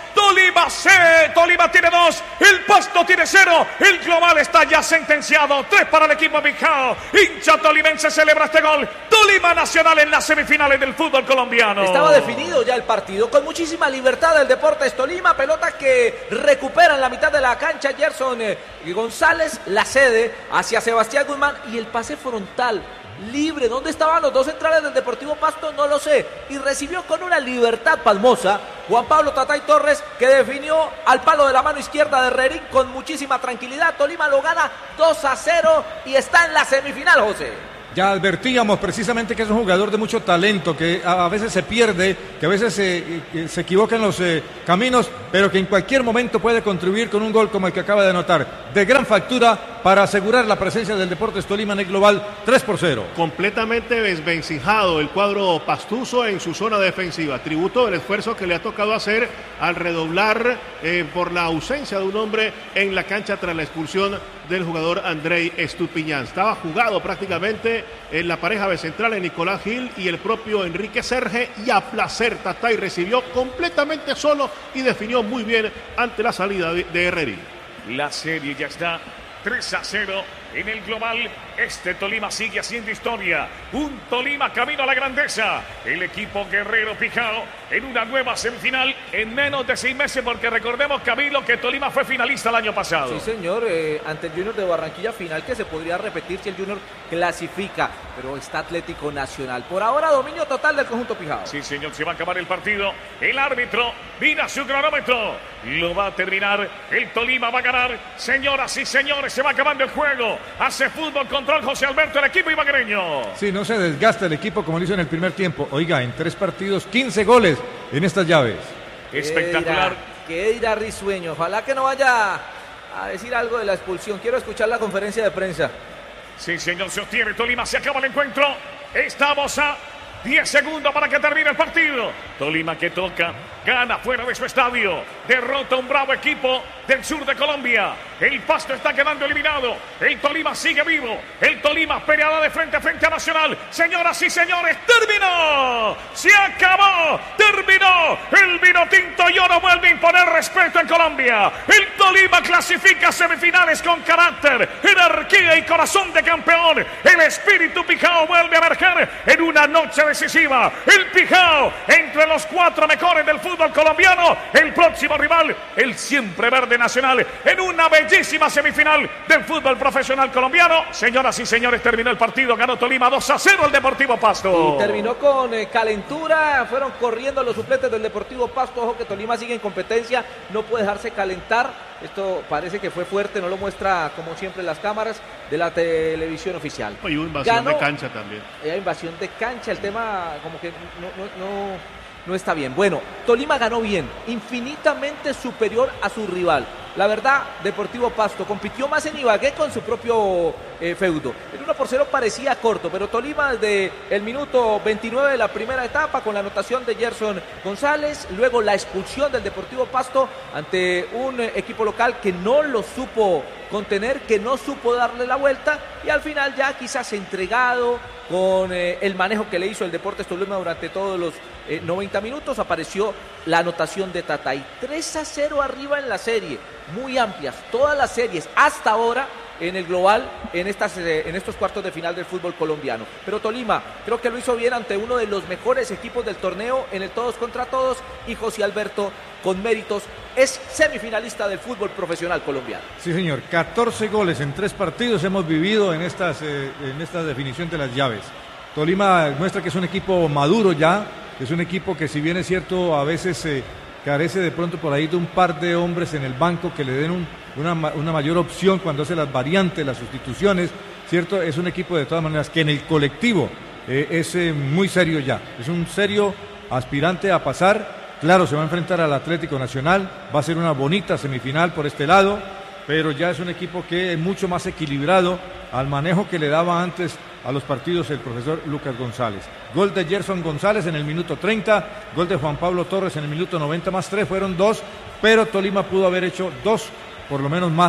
Tolima C, Tolima tiene dos, el Pasto tiene cero, el global está ya sentenciado, tres para el equipo Pijao, hincha tolimense celebra este gol, Tolima Nacional en las semifinales del fútbol colombiano. Estaba definido ya el partido, con muchísima libertad del Deportes Tolima, pelota que recupera en la mitad de la cancha Gerson eh, González, la cede hacia Sebastián Guzmán y el pase frontal. Libre, ¿dónde estaban los dos centrales del Deportivo Pasto? No lo sé. Y recibió con una libertad pasmosa Juan Pablo Tatay Torres, que definió al palo de la mano izquierda de Rerín con muchísima tranquilidad. Tolima lo gana dos a cero y está en la semifinal, José. Ya advertíamos precisamente que es un jugador de mucho talento, que a, a veces se pierde, que a veces se, se equivoca en los eh, caminos, pero que en cualquier momento puede contribuir con un gol como el que acaba de anotar, de gran factura para asegurar la presencia del Deportes Tolima en el global tres por cero. Completamente desvencijado el cuadro pastuso en su zona defensiva, tributo del esfuerzo que le ha tocado hacer al redoblar eh, por la ausencia de un hombre en la cancha tras la expulsión del jugador Andrei Estupiñán. Estaba jugado prácticamente en la pareja de centrales Nicolás Gil y el propio Enrique Serge, y a placer Tatay recibió completamente solo y definió muy bien ante la salida de, de Herreri. La serie ya está tres a cero en el global. Este Tolima sigue haciendo historia. Un Tolima camino a la grandeza. El equipo Guerrero Pijao en una nueva semifinal en menos de seis meses, porque recordemos, Camilo, que Tolima fue finalista el año pasado. Sí, señor, eh, ante el Junior de Barranquilla, final que se podría repetir si el Junior clasifica, pero está Atlético Nacional. Por ahora, dominio total del conjunto Pijao. Sí, señor, se va a acabar el partido. El árbitro mira su cronómetro. Lo va a terminar. El Tolima va a ganar. Señoras y señores, se va acabando el juego. Hace fútbol control José Alberto, el equipo ibaguereño. Sí, no se desgasta el equipo como lo hizo en el primer tiempo. Oiga, en tres partidos, quince goles en estas llaves. Espectacular. Qué dirá Risueño. Ojalá que no vaya a decir algo de la expulsión. Quiero escuchar la conferencia de prensa. Sí, señor, se obtiene Tolima, se acaba el encuentro. Estamos a diez segundos para que termine el partido. Tolima que toca, gana fuera de su estadio, derrota un bravo equipo del sur de Colombia. El Pasto está quedando eliminado. El Tolima sigue vivo. El Tolima peleada de frente a frente a Nacional. Señoras y señores, terminó. Se acabó. Terminó. El vino tinto y oro vuelve a imponer respeto en Colombia. El Tolima clasifica a semifinales con carácter, jerarquía y corazón de campeón. El espíritu Pijao vuelve a emerger en una noche decisiva. El Pijao entre los cuatro mejores del fútbol colombiano. El próximo rival, el siempre verde Nacional, en una bellísima semifinal del fútbol profesional colombiano. Señoras y señores, terminó el partido, ganó Tolima dos a cero el Deportivo Pasto. Y terminó con eh, calentura, fueron corriendo los suplentes del Deportivo Pasto. Ojo que Tolima sigue en competencia, no puede dejarse calentar. Esto parece que fue fuerte, no lo muestra como siempre las cámaras de la televisión oficial. Y hubo invasión Ganó, de cancha también. Hay invasión de cancha, el tema como que no, no, no, no está bien. Bueno, Tolima ganó bien, infinitamente superior a su rival. La verdad, Deportivo Pasto compitió más en Ibagué con su propio eh, feudo. El uno por cero parecía corto, pero Tolima desde el minuto veintinueve de la primera etapa, con la anotación de Gerson González, luego la expulsión del Deportivo Pasto ante un eh, equipo local que no lo supo contener, que no supo darle la vuelta, y al final ya quizás entregado con eh, el manejo que le hizo el Deportes Tolima durante todos los eh, noventa minutos, apareció la anotación de Tatay. tres a cero arriba en la serie, muy amplias todas las series hasta ahora en el global, en, estas, eh, en estos cuartos de final del fútbol colombiano. Pero Tolima creo que lo hizo bien ante uno de los mejores equipos del torneo en el todos contra todos, y José Alberto, con méritos, es semifinalista del fútbol profesional colombiano. Sí, señor, catorce goles en tres partidos hemos vivido en estas, eh, en esta definición de las llaves. Tolima muestra que es un equipo maduro ya, que es un equipo que, si bien es cierto, a veces eh, carece de pronto por ahí de un par de hombres en el banco que le den un, una, una mayor opción cuando hace las variantes, las sustituciones, ¿cierto? Es un equipo de todas maneras que en el colectivo eh, es eh, muy serio ya, es un serio aspirante a pasar. Claro, se va a enfrentar al Atlético Nacional, va a ser una bonita semifinal por este lado, pero ya es un equipo que es mucho más equilibrado al manejo que le daba antes a los partidos el profesor Lucas González. Gol de Gerson González en el minuto treinta, gol de Juan Pablo Torres en el minuto noventa más tres, fueron dos, pero Tolima pudo haber hecho dos, por lo menos más,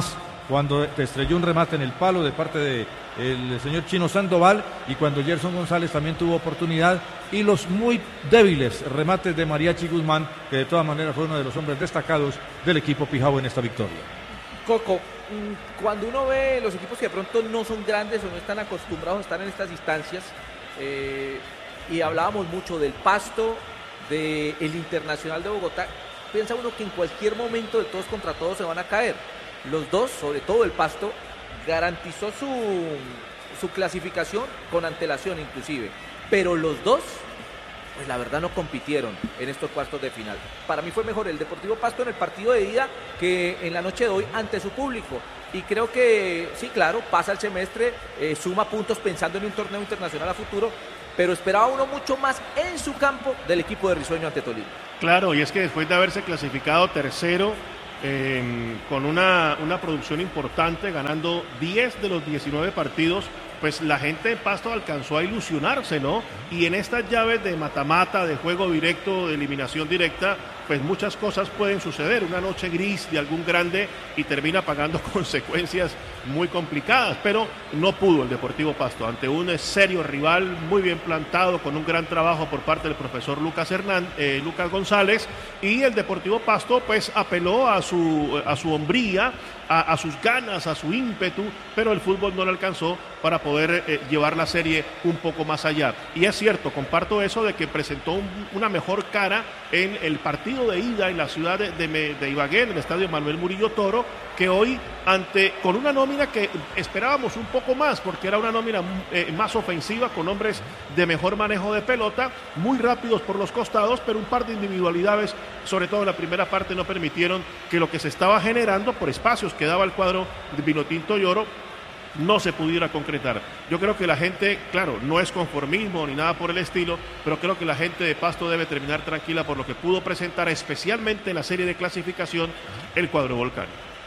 cuando te estrelló un remate en el palo de parte del señor Chino Sandoval y cuando Gerson González también tuvo oportunidad, y los muy débiles remates de Mariachi Guzmán, que de todas maneras fue uno de los hombres destacados del equipo pijao en esta victoria. Coco, cuando uno ve los equipos que de pronto no son grandes o no están acostumbrados a estar en estas instancias, eh, y hablábamos mucho del Pasto, del Internacional de Bogotá, piensa uno que en cualquier momento de todos contra todos se van a caer. Los dos, sobre todo el Pasto, garantizó su, su clasificación con antelación inclusive, pero los dos, pues la verdad no compitieron en estos cuartos de final. Para mí fue mejor el Deportivo Pasto en el partido de ida que en la noche de hoy ante su público, y creo que sí, claro, pasa el semestre, eh, suma puntos pensando en un torneo internacional a futuro, pero esperaba uno mucho más en su campo del equipo de Risueño ante Tolima. Claro, y es que después de haberse clasificado tercero, eh, con una, una producción importante, ganando diez de los diecinueve partidos, pues la gente de Pasto alcanzó a ilusionarse, ¿no? Y en estas llaves de mata-mata, de juego directo, de eliminación directa, pues muchas cosas pueden suceder. Una noche gris de algún grande y termina pagando consecuencias muy complicadas, pero no pudo el Deportivo Pasto ante un serio rival, muy bien plantado, con un gran trabajo por parte del profesor Lucas Hernández, eh, Lucas González, y el Deportivo Pasto pues apeló a su, a su hombría, a, a sus ganas, a su ímpetu, pero el fútbol no le alcanzó para poder eh, llevar la serie un poco más allá. Y es cierto, comparto eso de que presentó un, una mejor cara en el partido de ida en la ciudad de, de, de Ibagué, en el estadio Manuel Murillo Toro, que hoy ante con una nómina que esperábamos un poco más, porque era una nómina eh, más ofensiva, con hombres de mejor manejo de pelota, muy rápidos por los costados, pero un par de individualidades, sobre todo en la primera parte, no permitieron que lo que se estaba generando por espacios que daba el cuadro de Vinotinto y Oro no se pudiera concretar. Yo creo que la gente, claro, no es conformismo ni nada por el estilo, pero creo que la gente de Pasto debe terminar tranquila por lo que pudo presentar, especialmente en la serie de clasificación, el cuadro Volcán.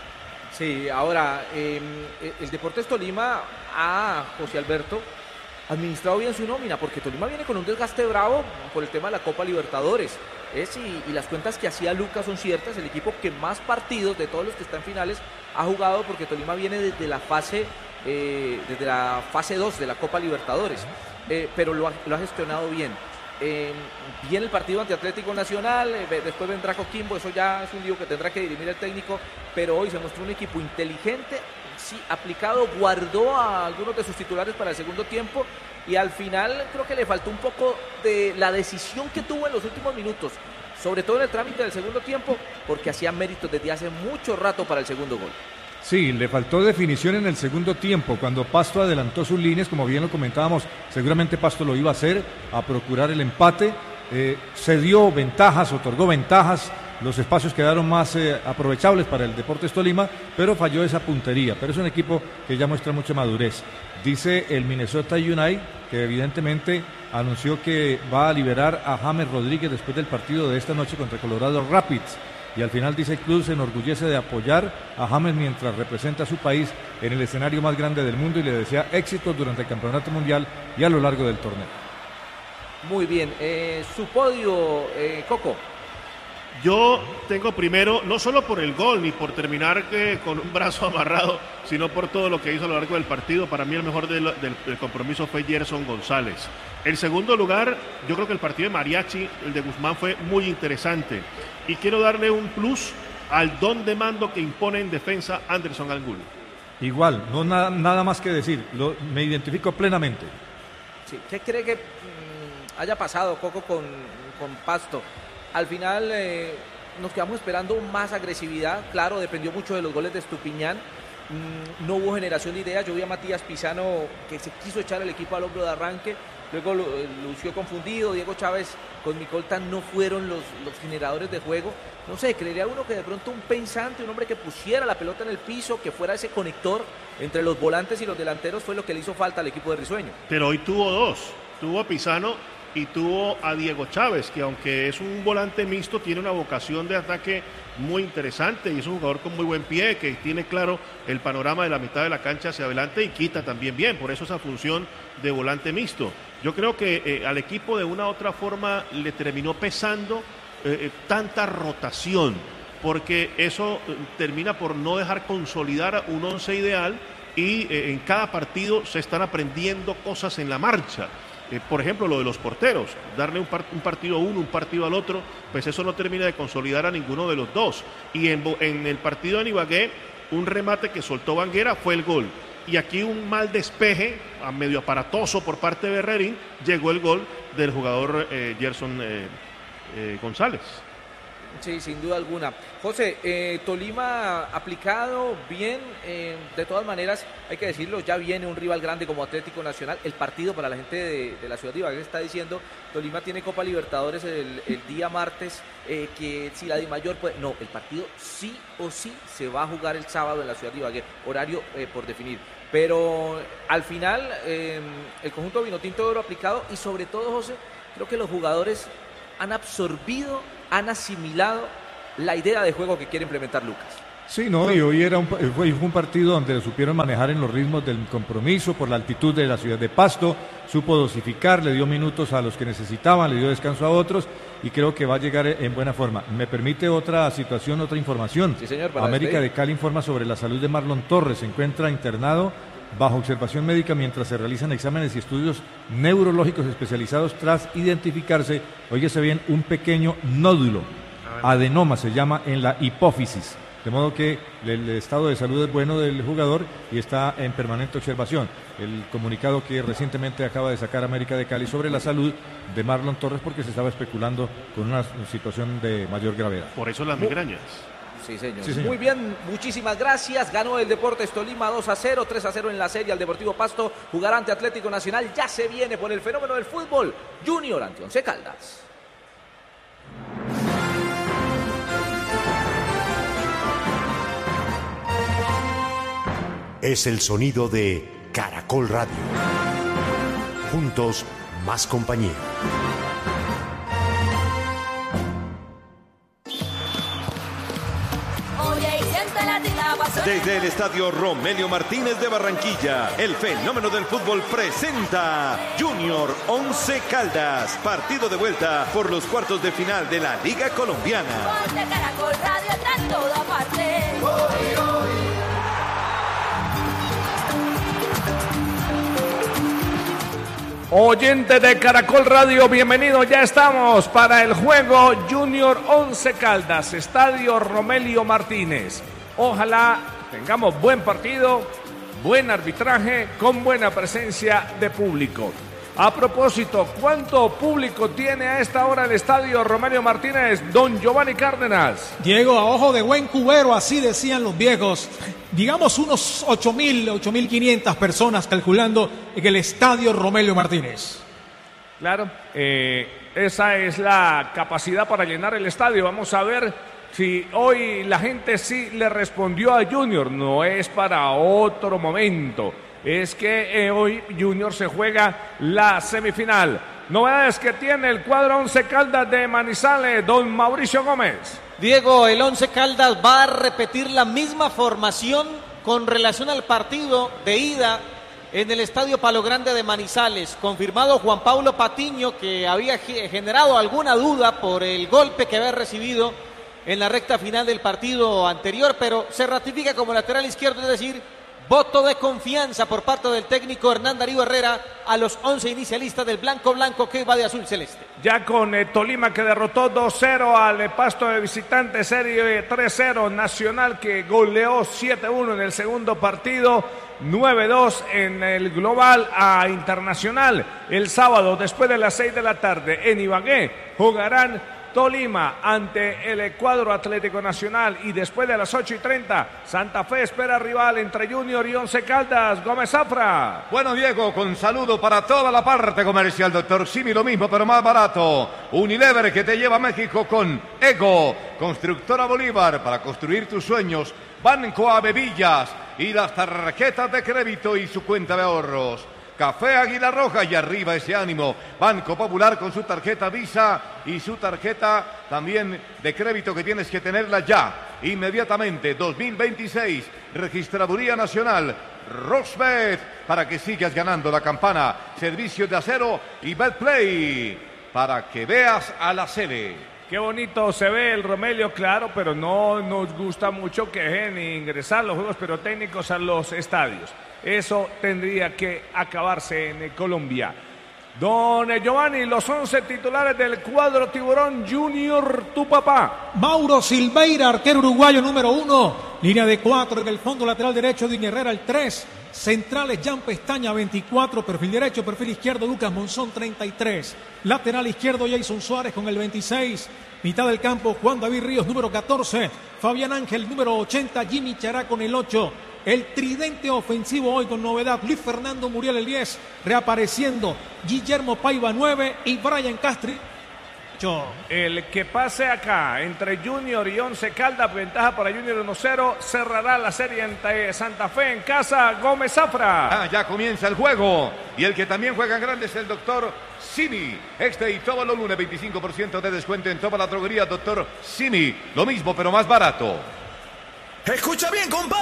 Sí, ahora, eh, el Deportes Tolima a José Alberto administrado bien su nómina, porque Tolima viene con un desgaste bravo por el tema de la Copa Libertadores. Es, y, y las cuentas que hacía Lucas son ciertas, el equipo que más partidos de todos los que están en finales ha jugado, porque Tolima viene desde la fase eh, desde la fase dos de la Copa Libertadores, eh, pero lo ha, lo ha gestionado bien. Eh, bien el partido ante Atlético Nacional, eh, después vendrá Coquimbo, eso ya es un lío que tendrá que dirimir el técnico, pero hoy se mostró un equipo inteligente, sí, aplicado, guardó a algunos de sus titulares para el segundo tiempo, y al final creo que le faltó un poco de la decisión que tuvo en los últimos minutos, sobre todo en el trámite del segundo tiempo, porque hacía méritos desde hace mucho rato para el segundo gol. Sí, le faltó definición en el segundo tiempo, cuando Pasto adelantó sus líneas, como bien lo comentábamos, seguramente Pasto lo iba a hacer, a procurar el empate, eh, se dio ventajas, otorgó ventajas, los espacios quedaron más eh, aprovechables para el Deportes Tolima, pero falló esa puntería, pero es un equipo que ya muestra mucha madurez. Dice el Minnesota United, que evidentemente anunció que va a liberar a James Rodríguez después del partido de esta noche contra Colorado Rapids. Y al final dice el club se enorgullece de apoyar a James mientras representa a su país en el escenario más grande del mundo y le desea éxitos durante el Campeonato Mundial y a lo largo del torneo. Muy bien, eh, su podio, eh, Coco. Yo tengo primero, no solo por el gol ni por terminar eh, con un brazo amarrado, sino por todo lo que hizo a lo largo del partido. Para mí el mejor del, del, del compromiso fue Gerson González. En segundo lugar, yo creo que el partido de Mariachi, el de Guzmán, fue muy interesante. Y quiero darle un plus al don de mando que impone en defensa Anderson Angulo. Igual, no nada, nada más que decir, lo, me identifico plenamente. Sí, ¿qué cree que mmm, haya pasado, Coco, con, con Pasto? Al final eh, nos quedamos esperando más agresividad, claro, dependió mucho de los goles de Estupiñán, mm, no hubo generación de ideas. Yo vi a Matías Pisano que se quiso echar el equipo al hombro de arranque, luego lo, lució confundido, Diego Chávez con Micolta no fueron los, los generadores de juego. No sé, creería uno que de pronto un pensante, un hombre que pusiera la pelota en el piso, que fuera ese conector entre los volantes y los delanteros, fue lo que le hizo falta al equipo de Risueño. Pero hoy tuvo dos, tuvo a Pisano y tuvo a Diego Chávez, que aunque es un volante mixto, tiene una vocación de ataque muy interesante y es un jugador con muy buen pie, que tiene claro el panorama de la mitad de la cancha hacia adelante y quita también bien, por eso esa función de volante mixto. Yo creo que eh, al equipo de una u otra forma le terminó pesando eh, eh, tanta rotación. porque eso termina por no dejar consolidar un once ideal y eh, en cada partido se están aprendiendo cosas en la marcha. Eh, por ejemplo, lo de los porteros, darle un, part- un partido a uno, un partido al otro, pues eso no termina de consolidar a ninguno de los dos. Y en, en el partido de Ibagué, un remate que soltó Banguera fue el gol. Y aquí un mal despeje, a medio aparatoso por parte de Berrerín, llegó el gol del jugador eh, Gerson eh, eh, González. Sí, sin duda alguna. José, eh, Tolima aplicado bien, eh, de todas maneras, hay que decirlo, ya viene un rival grande como Atlético Nacional. El partido para la gente de, de la ciudad de Ibagué está diciendo, Tolima tiene Copa Libertadores el, el día martes, eh, que si la Dimayor puede... No, el partido sí o sí se va a jugar el sábado en la ciudad de Ibagué, horario eh, por definir. Pero al final, eh, el conjunto vinotinto de oro aplicado y sobre todo, José, creo que los jugadores han absorbido, han asimilado la idea de juego que quiere implementar Lucas. Sí, no, y hoy era un, fue un partido donde supieron manejar en los ritmos del compromiso por la altitud de la ciudad de Pasto, supo dosificar, le dio minutos a los que necesitaban, le dio descanso a otros y creo que va a llegar en buena forma. Me permite otra situación, otra información. Sí, señor, para América despedir. de Cali informa sobre la salud de Marlon Torres, se encuentra internado bajo observación médica mientras se realizan exámenes y estudios neurológicos especializados tras identificarse, óyese bien, un pequeño nódulo, adenoma se llama, en la hipófisis. De modo que el estado de salud es bueno del jugador y está en permanente observación. El comunicado que recientemente acaba de sacar América de Cali sobre la salud de Marlon Torres, porque se estaba especulando con una situación de mayor gravedad. Por eso las migrañas. Sí señor. Sí, señor. Muy bien, muchísimas gracias. Ganó el Deportes Tolima dos a cero, tres a cero en la serie al Deportivo Pasto. Jugará ante Atlético Nacional. Ya se viene por el fenómeno del fútbol. Junior ante Once Caldas. Es el sonido de Caracol Radio. Juntos, más compañía. Desde el estadio Romelio Martínez de Barranquilla, el fenómeno del fútbol presenta Junior Once Caldas, partido de vuelta por los cuartos de final de la Liga Colombiana. Caracol Radio está en toda parte. Oyente de Caracol Radio, bienvenido, ya estamos para el juego Junior Once Caldas, Estadio Romelio Martínez. Ojalá tengamos buen partido, buen arbitraje, con buena presencia de público. A propósito, ¿cuánto público tiene a esta hora el Estadio Romelio Martínez, don Giovanni Cárdenas? Diego, a ojo de buen cubero, así decían los viejos. Digamos unos ocho mil, ocho mil quinientas personas calculando en el Estadio Romelio Martínez. Claro, eh, esa es la capacidad para llenar el estadio. Vamos a ver si hoy la gente sí le respondió a Junior. No es para otro momento. Es que eh, hoy Junior se juega la semifinal. Novedades que tiene el cuadro Once Caldas de Manizales, don Mauricio Gómez. Diego, el Once Caldas va a repetir la misma formación con relación al partido de ida en el Estadio Palo Grande de Manizales. Confirmado Juan Pablo Patiño, que había generado alguna duda por el golpe que había recibido en la recta final del partido anterior, pero se ratifica como lateral izquierdo, es decir, voto de confianza por parte del técnico Hernán Darío Herrera a los once inicialistas del Blanco Blanco que va de azul celeste. Ya con eh, Tolima que derrotó dos cero al eh, Pasto de visitante, serie tres cero, Nacional que goleó siete uno en el segundo partido, nueve dos en el global a Internacional. El sábado después de las seis de la tarde en Ibagué jugarán Tolima ante el cuadro Atlético Nacional y después de las ocho y treinta Santa Fe espera rival entre Junior y Once Caldas. Gómez Zafra. Bueno, Diego, con saludo para toda la parte comercial, doctor Simi, lo mismo pero más barato. Unilever que te lleva a México con Ego, Constructora Bolívar para construir tus sueños, Banco Avevillas y las tarjetas de crédito y su cuenta de ahorros. Café Águila Roja y arriba ese ánimo. Banco Popular con su tarjeta Visa y su tarjeta también de crédito que tienes que tenerla ya, inmediatamente. dos mil veintiséis, Registraduría Nacional, Rosbet, para que sigas ganando la campana. Servicio de acero y Betplay, para que veas a la sede. Qué bonito se ve el Romelio, claro, pero no nos gusta mucho que dejen ingresar los juegos pirotécnicos a los estadios. Eso tendría que acabarse en Colombia. Don Giovanni, los once titulares del cuadro Tiburón Junior, tu papá. Mauro Silveira, arquero uruguayo número uno. Línea de cuatro en el fondo lateral derecho, Edwin Herrera el tres. Centrales, Jan Pestaña veinticuatro. Perfil derecho, perfil izquierdo, Lucas Monzón treinta y tres. Lateral izquierdo, Jason Suárez con el veintiséis. Mitad del campo, Juan David Ríos número catorce. Fabián Ángel número ochenta. Jimmy Chará con el ocho. El tridente ofensivo hoy con novedad, Luis Fernando Muriel el diez, reapareciendo Guillermo Paiva nueve y Brian Castri. El que pase acá entre Junior y Once Caldas, ventaja para Junior uno cero, cerrará la serie entre Santa Fe en casa, Gómez Zafra. Ah, ya comienza el juego y el que también juega en grande es el doctor Simi. Este y todo lo lunes, veinticinco por ciento de descuento en toda la droguería, doctor Simi. Lo mismo pero más barato. Escucha bien, compadre.